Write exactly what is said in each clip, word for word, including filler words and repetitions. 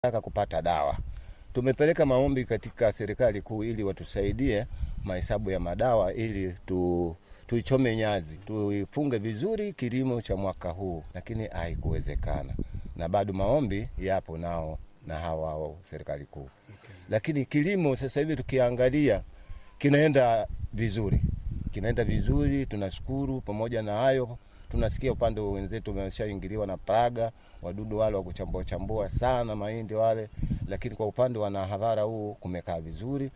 wanataka kupata dawa. Tumepeleka maombi katika serikali kuu ili watusaidie mahesabu ya madawa ili tu tuichome nyazi, tuifunge vizuri kilimo cha mwaka huu, lakini haikuwezekana. Na bado maombi yapo nao na hawa wa serikali kuu. Okay. Lakini kilimo sasa hivi tukiangalia kinaenda vizuri. Kinaenda vizuri, tunashukuru. Pamoja na hayo tunasikia upande wenzetu wameshaingiliwa na praga, wadudu wale wa kuchambua chambua sana mahindi wale, lakini kwa upande wa Nahavara huu kumekaa vizuri.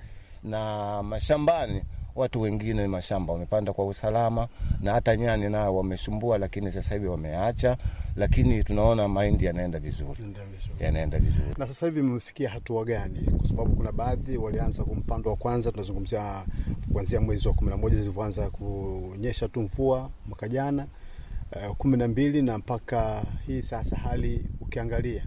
Na mashambani watu wengine mashamba wamepanda kwa usalama, na hata nyani nao wamesumbua, lakini sasa hivi wameacha, lakini tunaona mahindi yanaenda vizuri. Yanaenda vizuri. Na sasa hivi mmefikia hatua gani? Kwa sababu kuna baadhi walianza kumpando wa kwanza, tunazungumzia kuanzia mwezi wa kumi na moja zilipoanza kunyesha tu mvua mwaka jana, uh, kumi na mbili na mpaka hii sasa hali ukiangalia.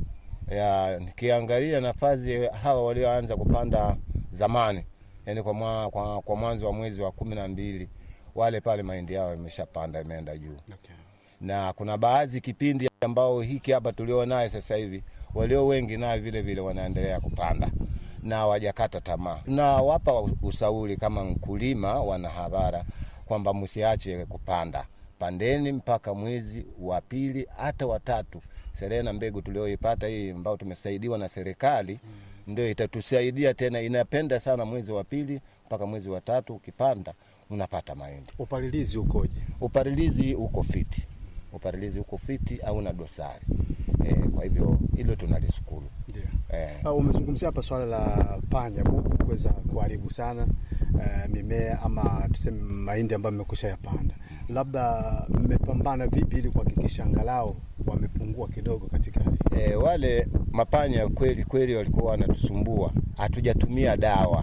Ya nikiangalia nafasi hawa walioanza kupanda zamani, yani kwa mwa, kwa, kwa mwanzo wa mwezi wa kumi na mbili wale pale mahindi yao yameshapanda, imeenda juu. Okay. Na kuna baadhi kipindi ambao hiki hapa tulio naye sasa hivi walio wengi na vile vile wanaendelea kupanda na wajakata tamaa. Na wapa ushauri kama mkulima wa Nahavara kwamba msiache kupanda. Pandeni mpaka mwezi wa pili hata watatu. Serena mbegu tulioipata hii ambao tumesaidiwa na serikali, hmm, ndio itatusaidia tena. Inapenda sana mwezi wa pili mpaka mwezi wa tatu, ukipanda unapata mahindi. Upalilizi ukoje? Upalilizi uko fiti. Upalilizi uko fiti au na dosari. E, kwa hivyo hilo tunalishukuru. Ndio. Eh. Au umezungumzia hapa swala la panya buku kuweza kuharibu sana uh, mimea ama tuseme mahindi ambayo mmekwisha yapanda. Labda mmepambana vipi ili kuhakikisha angalau wamepungua kidogo katika hali? E, wale mapanya kweli kweli walikuwa wanatusumbua. Hatujatumia dawa,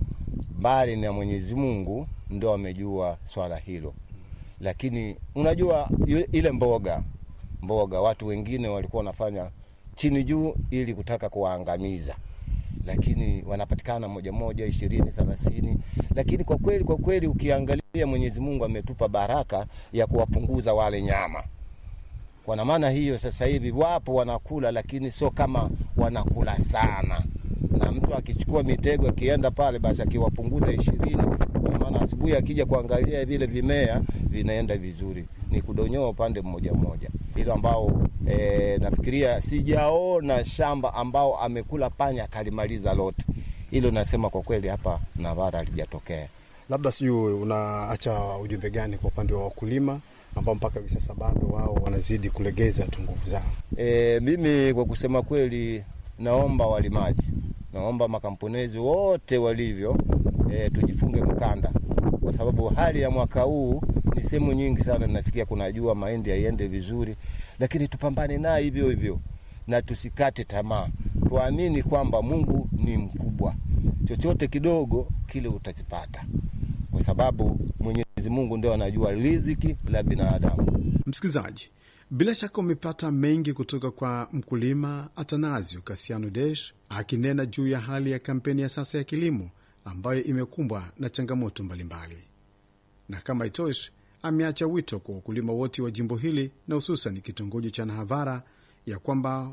bali na Mwenyezi Mungu ndio amejua swala hilo. Lakini unajua ile mboga mboga watu wengine walikuwa wanafanya chini juu ili kutaka kuwaangamiza, lakini wanapatikana moja moja ishirini thelathini. Lakini kwa kweli kwa kweli ukiangalia Mwenyezi Mungu ametupa baraka ya kuwapunguza wale nyama. Kwa maana hiyo sasa hivi wapo wanakula, lakini sio kama wanakula sana. Na mtu akichukua mitego akienda pale basi akiwapunguza ishirini, kwa maana asubuhi akija kuangalia vile vimea vinaenda vizuri, ni kudonyoa upande mmoja mmoja. Hilo ambao e, nafikiria sijaona shamba ambao amekula panya kalimaliza lote. Hilo nasema kwa kweli hapa Nahavara halijatokea. Labda sijui unaacha ujumbe gani kwa upande wa wakulima ambao mpaka hivi sasa bado wao wanazidi kulegeza nguvu zao? E, mimi kwa kusema kweli naomba walimaji, naomba makamponezi wote walivyo e, tujifunge mkanda, kwa sababu hali ya mwaka huu ni sehemu nyingi sana nasikia kuna jua mahindi yaende vizuri, lakini tupambane na hivyo hivyo na tusikate tamaa. Tuamini kwamba Mungu ni mkubwa. Chochote kidogo kile utazipata, kwa sababu Mwenyezi Mungu ndio anajua riziki la binadamu. Msikilizaji, bila shaka umepata mengi kutoka kwa mkulima Atanasio Kasiano Desh akinena juu ya hali ya kampeni ya sasa ya kilimo ambayo imekumbwa na changamoto mbalimbali. Na kama itoshi, ameacha wito kwa wakulima wote wa jimbo hili na hususan kitongoji cha Nahavara ya kwamba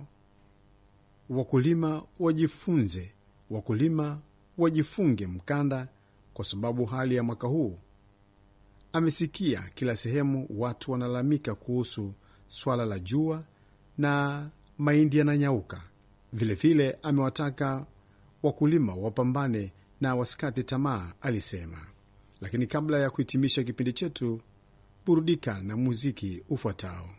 wakulima wajifunze, wakulima wajifunge mkanda, kwa sababu hali ya mwaka huu amesikia kila sehemu watu wanalamika kuhusu swala la jua na mahindi yananyauka. Vile vile amewataka wakulima wapambane na wasikate tamaa, alisema. Lakini kabla ya kuhitimisha kipindi chetu, burudika na muziki ufuatao.